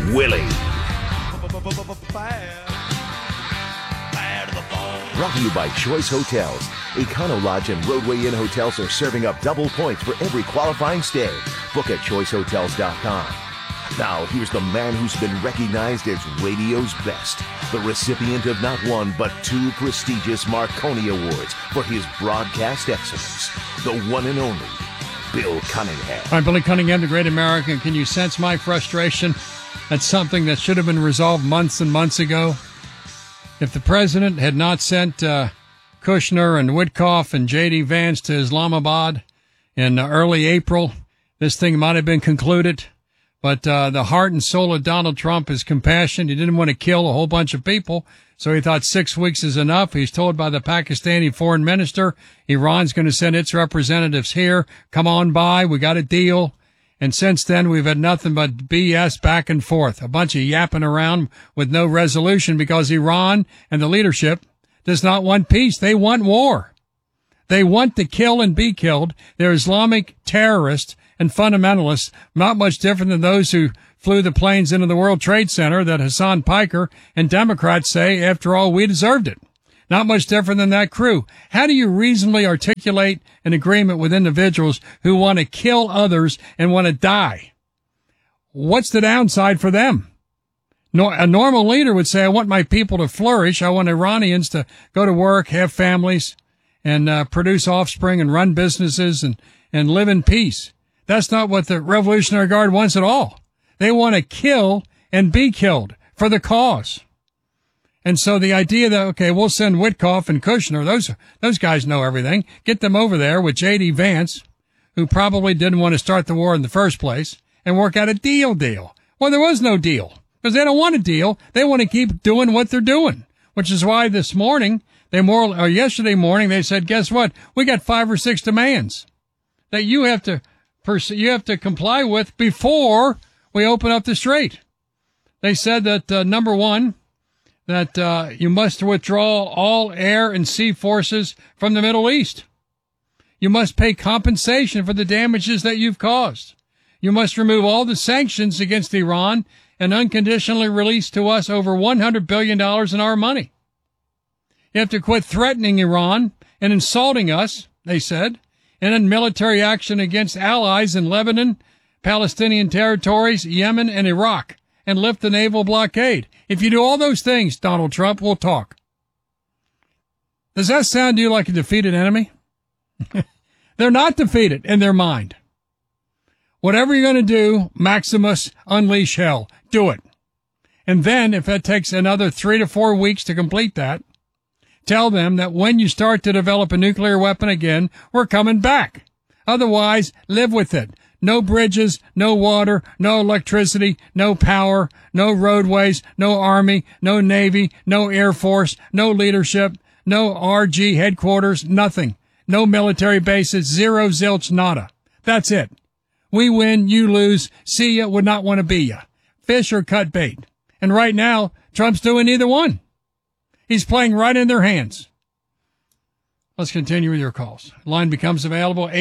Willie. Brought to you by Choice Hotels. Econo Lodge and Roadway Inn hotels are serving up double points for every qualifying stay. Book at choicehotels.com. Now, here's the man who's been recognized as radio's best, the recipient of not one, but 2 prestigious Marconi Awards for his broadcast excellence, the one and only Bill Cunningham. All right, Billy Cunningham, the great American. Can you sense my frustration? That's something that should have been resolved months and months ago. If the president had not sent Kushner and Witkoff and J.D. Vance to Islamabad in early April, this thing might have been concluded. But the heart and soul of Donald Trump is compassion. He didn't want to kill a whole bunch of people, so he thought 6 weeks is enough. He's told by the Pakistani foreign minister, Iran's going to send its representatives here. Come on by. We got a deal. And since then, we've had nothing but BS back and forth, a bunch of yapping around with no resolution because Iran and the leadership does not want peace. They want war. They want to kill and be killed. They're Islamic terrorists and fundamentalists, not much different than those who flew the planes into the World Trade Center that Hassan Piker and Democrats say, after all, we deserved it. Not much different than that crew. How do you reasonably articulate an agreement with individuals who want to kill others and want to die? What's the downside for them? A normal leader would say, I want my people to flourish. I want Iranians to go to work, have families, and produce offspring and run businesses and live in peace. That's not what the Revolutionary Guard wants at all. They want to kill and be killed for the cause. And so the idea that, okay, we'll send Witkoff and Kushner, those guys know everything, get them over there with J.D. Vance, who probably didn't want to start the war in the first place, and work out a deal. Well, there was no deal, because they don't want a deal. They want to keep doing what they're doing, which is why this morning, yesterday morning, they said, guess what? We got 5 or 6 demands that you have to comply with before we open up the strait. They said that, number one, that you must withdraw all air and sea forces from the Middle East. You must pay compensation for the damages that you've caused. You must remove all the sanctions against Iran and unconditionally release to us over $100 billion in our money. You have to quit threatening Iran and insulting us, they said, and in military action against allies in Lebanon, Palestinian territories, Yemen, and Iraq, and lift the naval blockade. If you do all those things, Donald Trump, we'll talk. Does that sound to you like a defeated enemy? They're not defeated in their mind. Whatever you're going to do, Maximus, unleash hell. Do it. And then, if it takes another 3 to 4 weeks to complete that, tell them that when you start to develop a nuclear weapon again, we're coming back. Otherwise, live with it. No bridges, no water, no electricity, no power, no roadways, no army, no navy, no air force, no leadership, no RG headquarters, nothing. No military bases, zero, zilch, nada. That's it. We win, you lose, see ya, would not want to be ya. Fish or cut bait. And right now, Trump's doing neither one. He's playing right in their hands. Let's continue with your calls. Line becomes available,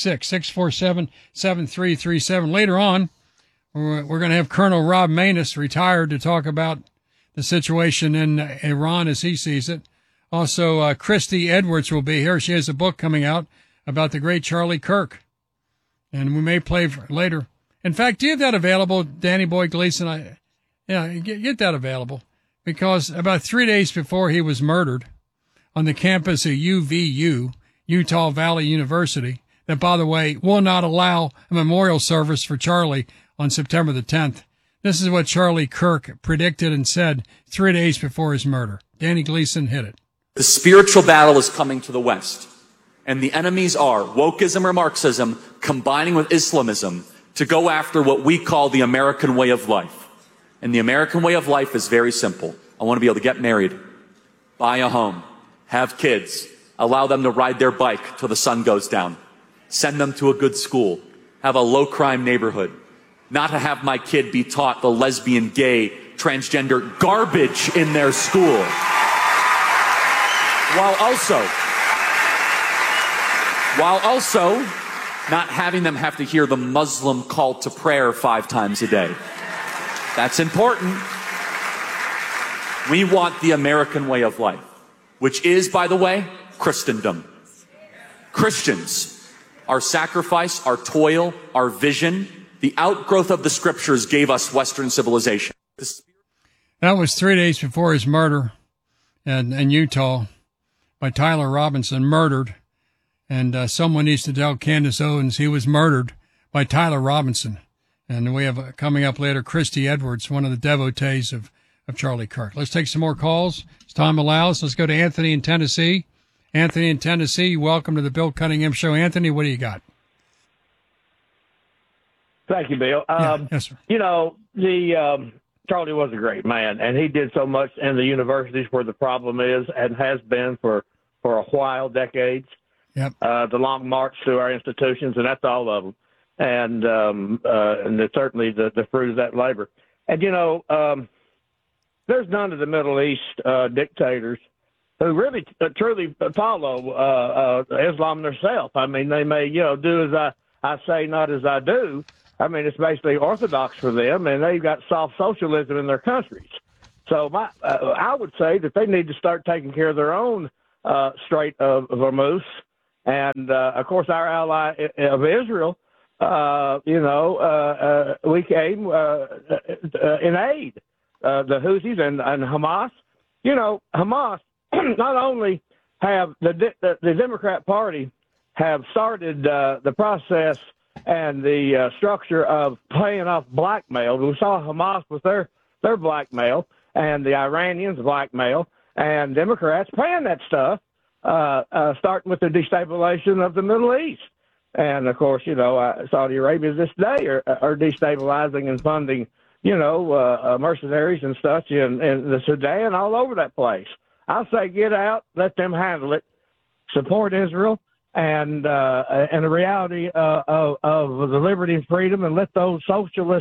866-647-7337. Later on, we're going to have Colonel Rob Maness, retired, to talk about the situation in Iran as he sees it. Also, Christy Edwards will be here. She has a book coming out about the great Charlie Kirk. And we may play later. In fact, do you have that available, Danny Boy Gleason? Get that available. Because about 3 days before he was murdered, on the campus of UVU, Utah Valley University, that, by the way, will not allow a memorial service for Charlie on September the 10th. This is what Charlie Kirk predicted and said 3 days before his murder. Danny Gleason, hit it. The spiritual battle is coming to the West, and the enemies are wokeism or Marxism combining with Islamism to go after what we call the American way of life. And the American way of life is very simple. I want to be able to get married, buy a home, have kids, allow them to ride their bike till the sun goes down, send them to a good school, have a low-crime neighborhood, not to have my kid be taught the lesbian, gay, transgender garbage in their school, while also not having them have to hear the Muslim call to prayer 5 times a day. That's important. We want the American way of life, which is, by the way, Christendom. Christians, our sacrifice, our toil, our vision, the outgrowth of the scriptures gave us Western civilization. That was 3 days before his murder in Utah by Tyler Robinson, murdered. And someone needs to tell Candace Owens he was murdered by Tyler Robinson. And we have coming up later, Christy Edwards, one of the devotees of Charlie Kirk. Let's take some more calls as time allows. Let's go to Anthony in Tennessee. Anthony in Tennessee, welcome to the Bill Cunningham Show. Anthony, what do you got? Thank you, Bill. Yes, sir. You know, Charlie was a great man, and he did so much in the universities where the problem is and has been for a while, decades. Yep. The long march through our institutions, and that's all of them. And it's certainly the fruit of that labor. And, you know, there's none of the Middle East dictators who really truly follow Islam themselves. I mean, they may, do as I say, not as I do. I mean, it's basically orthodox for them, and they've got soft socialism in their countries. So I would say that they need to start taking care of their own Strait of Hormuz. And, of course, our ally of Israel, we came in aid. The Houthis and Hamas. You know, Hamas not only have the Democrat Party have started the process and the structure of paying off blackmail. We saw Hamas with their blackmail and the Iranians blackmail and Democrats paying that stuff, starting with the destabilization of the Middle East. And, of course, Saudi Arabia this day are destabilizing and funding, mercenaries and such in the Sudan, all over that place. I say get out, let them handle it, support Israel, and the reality of the liberty and freedom, and let those socialist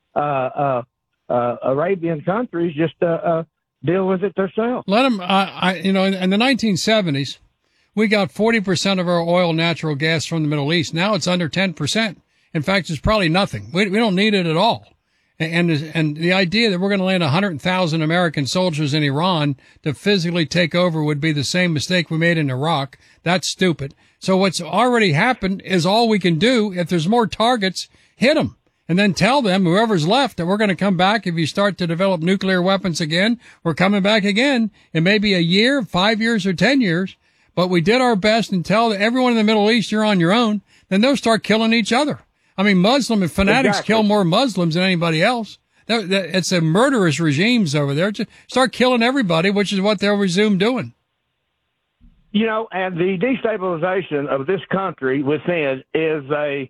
Arabian countries just deal with it themselves. Let them, in the 1970s, we got 40% of our oil, natural gas from the Middle East. Now it's under 10%. In fact, it's probably nothing. We don't need it at all. And the idea that we're going to land 100,000 American soldiers in Iran to physically take over would be the same mistake we made in Iraq. That's stupid. So what's already happened is all we can do. If there's more targets, hit them. And then tell them, whoever's left, that we're going to come back. If you start to develop nuclear weapons again, we're coming back again. It may be a year, 5 years, or 10 years. But we did our best and tell everyone in the Middle East you're on your own. Then they'll start killing each other. I mean, Muslim and fanatics kill more Muslims than anybody else. It's a murderous regimes over there. Just start killing everybody, which is what they'll resume doing. And the destabilization of this country within is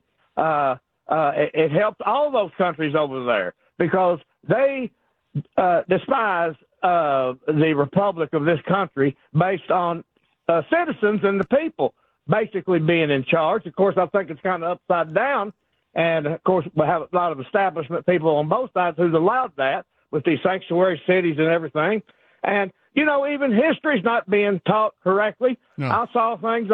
it helps all those countries over there because they despise the republic of this country based on citizens and the people basically being in charge. Of course, I think it's kind of upside down. And, of course, we have a lot of establishment people on both sides who's allowed that with these sanctuary cities and everything. And, even history's not being taught correctly. No. I saw things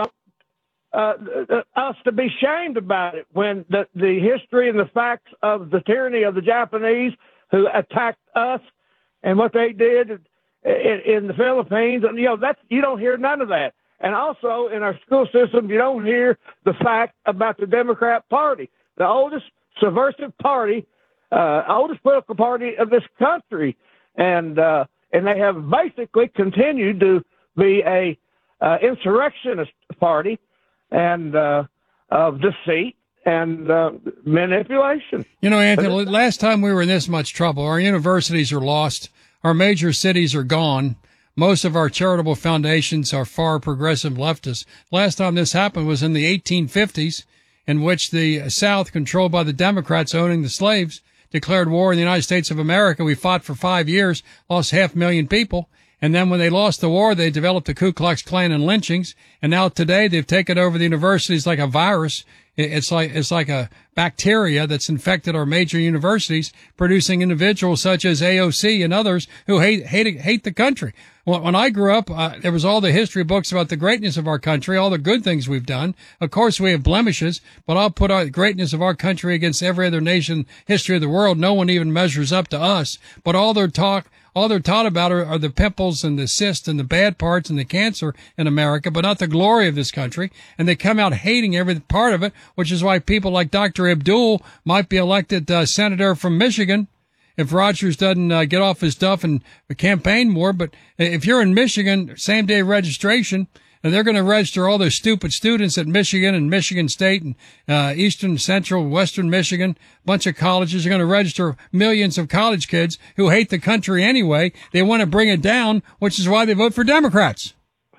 us to be shamed about it when the history and the facts of the tyranny of the Japanese who attacked us and what they did in the Philippines. And, you don't hear none of that. And also in our school system, you don't hear the fact about the Democrat Party, the oldest subversive party, oldest political party of this country. And they have basically continued to be a insurrectionist party and of deceit and manipulation. Anthony, last time we were in this much trouble, our universities are lost. Our major cities are gone. Most of our charitable foundations are far progressive leftists. Last time this happened was in the 1850s, in which the South, controlled by the Democrats owning the slaves, declared war in the United States of America. We fought for 5 years, lost 500,000 people, And then when they lost the war, they developed the Ku Klux Klan and lynchings. And now today they've taken over the universities like a virus. It's like a bacteria that's infected our major universities, producing individuals such as AOC and others who hate the country. When I grew up, there was all the history books about the greatness of our country, all the good things we've done. Of course, we have blemishes, but I'll put the greatness of our country against every other nation history of the world. No one even measures up to us. But all they're taught about are the pimples and the cysts and the bad parts and the cancer in America, but not the glory of this country. And they come out hating every part of it, which is why people like Dr. Abdul might be elected senator from Michigan if Rogers doesn't get off his duff and campaign more. But if you're in Michigan, same day registration, and they're going to register all those stupid students at Michigan and Michigan State and Eastern, Central, Western Michigan, bunch of colleges are going to register millions of college kids who hate the country anyway. They want to bring it down, which is why they vote for Democrats.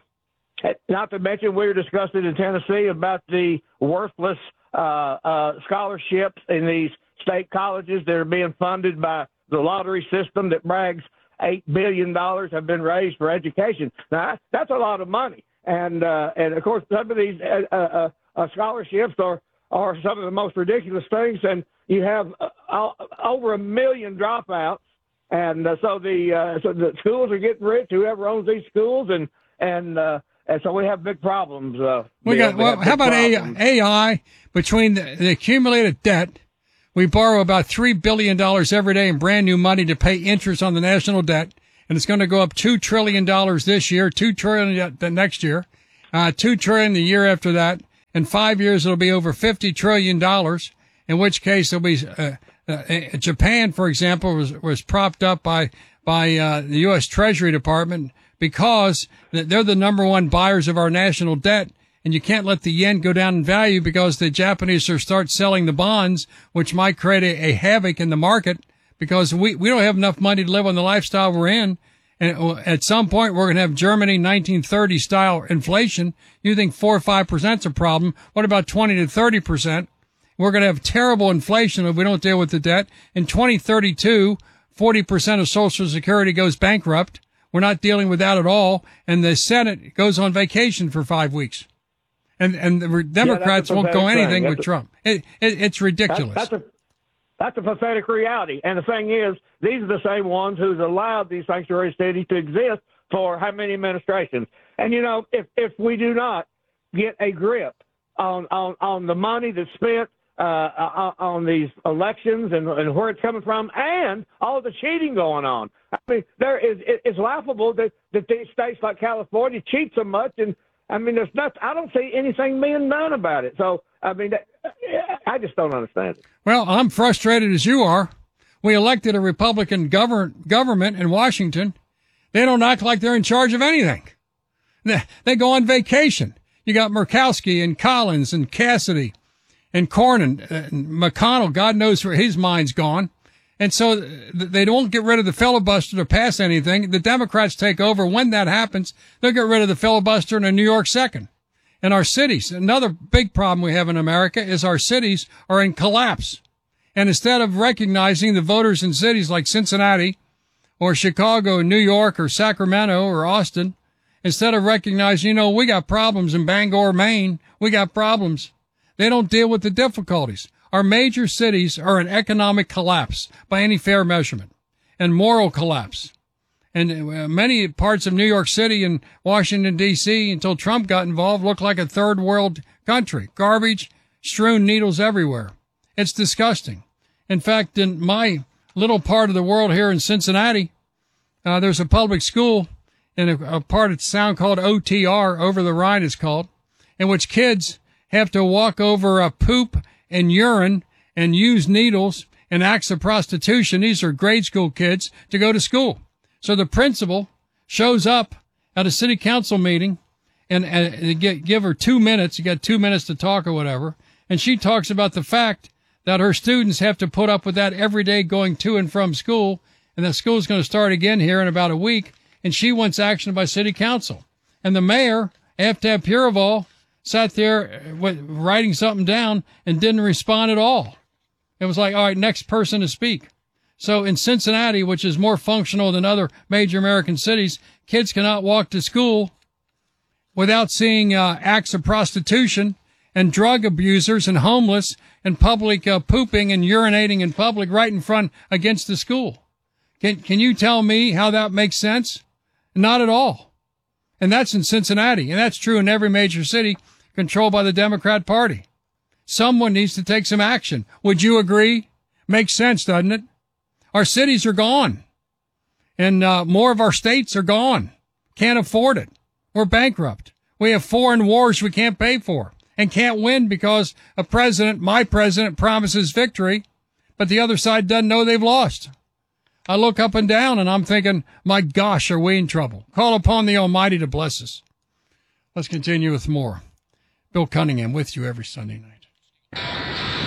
Not to mention, we were discussing in Tennessee about the worthless scholarships in these state colleges that are being funded by the lottery system that brags $8 billion have been raised for education. Now, that's a lot of money. And of course, some of these scholarships are some of the most ridiculous things. And you have over 1 million dropouts. And so the schools are getting rich, whoever owns these schools. And so we have big problems. How about AI? Between the accumulated debt, we borrow about $3 billion every day in brand new money to pay interest on the national debt. And it's going to go up $2 trillion this year, $2 trillion the next year, $2 trillion the year after that. In 5 years, it'll be over $50 trillion, in which case it'll be, Japan, for example, was propped up by the U.S. Treasury Department because they're the number one buyers of our national debt. And you can't let the yen go down in value because the Japanese will start selling the bonds, which might create a havoc in the market because we don't have enough money to live on the lifestyle we're in. And at some point, we're going to have Germany 1930 style inflation. You think 4 or 5% is a problem. What about 20 to 30%? We're going to have terrible inflation if we don't deal with the debt. In 2032, 40% of Social Security goes bankrupt. We're not dealing with that at all. And the Senate goes on vacation for 5 weeks. And the Democrats won't go anything with Trump. It's ridiculous. That's a pathetic reality. And the thing is, these are the same ones who's allowed these sanctuary cities to exist for how many administrations? And, you know, if we do not get a grip on the money that's spent on these elections and where it's coming from and all the cheating going on. I mean, it's laughable that these states like California cheat so much. And I mean, I don't see anything being done about it. So, I mean, I just don't understand it. Well, I'm frustrated as you are. We elected a Republican government in Washington. They don't act like they're in charge of anything. They go on vacation. You got Murkowski and Collins and Cassidy and Cornyn and McConnell. God knows where his mind's gone. And so they don't get rid of the filibuster to pass anything. The Democrats take over. When that happens, they'll get rid of the filibuster in a New York second. And our cities, another big problem we have in America is our cities are in collapse. And instead of recognizing the voters in cities like Cincinnati or Chicago, New York or Sacramento or Austin, instead of recognizing, we got problems in Bangor, Maine, we got problems. They don't deal with the difficulties. Our major cities are in economic collapse by any fair measurement and moral collapse. And many parts of New York City and Washington, D.C., until Trump got involved, looked like a third world country. Garbage, strewn needles everywhere. It's disgusting. In fact, in my little part of the world here in Cincinnati, there's a public school in a part of town called OTR, Over the Rhine it's called, in which kids have to walk over poop and urine and use needles and acts of prostitution. These are grade school kids to go to school. So the principal shows up at a city council meeting and give her 2 minutes. You got 2 minutes to talk or whatever. And she talks about the fact that her students have to put up with that every day going to and from school. And that school is going to start again here in about a week. And she wants action by city council. And the mayor, Aftab Purival, sat there writing something down and didn't respond at all. It was like, all right, next person to speak. So in Cincinnati, which is more functional than other major American cities, kids cannot walk to school without seeing acts of prostitution and drug abusers and homeless and public pooping and urinating in public right in front against the school. Can you tell me how that makes sense? Not at all. And that's in Cincinnati. And that's true in every major city controlled by the Democrat Party. Someone needs to take some action. Would you agree? Makes sense, doesn't it? Our cities are gone. And more of our states are gone. Can't afford it. We're bankrupt. We have foreign wars we can't pay for and can't win because a president, my president, promises victory, but the other side doesn't know they've lost. I look up and down and I'm thinking, my gosh, are we in trouble? Call upon the Almighty to bless us. Let's continue with more. Bill Cunningham with you every Sunday night.